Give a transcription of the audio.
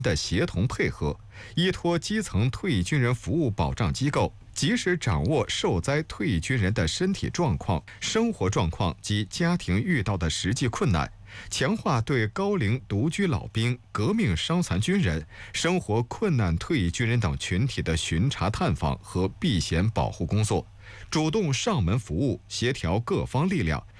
的协同配合，依托基层退役军人服务保障机构，及时掌握受灾退役军人的身体状况、生活状况及家庭遇到的实际困难，强化对高龄独居老兵、革命伤残军人、生活困难退役军人等群体的巡查探访和避险保护工作，主动上门服务，协调各方力量，